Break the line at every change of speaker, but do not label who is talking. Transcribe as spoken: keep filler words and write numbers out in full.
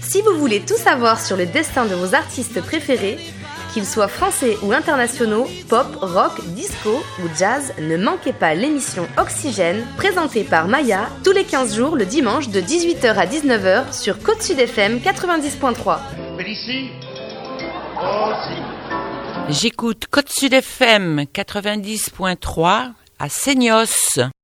Si vous voulez tout savoir sur le destin de vos artistes préférés, qu'ils soient français ou internationaux, pop, rock, disco ou jazz, ne manquez pas l'émission Oxygène, présentée par Maya, tous les quinze jours le dimanche de dix-huit heures à dix-neuf heures sur Côte Sud F M quatre-vingt-dix point trois.
Félicie aussi.
J'écoute Côte Sud F M quatre-vingt-dix point trois à Seignos.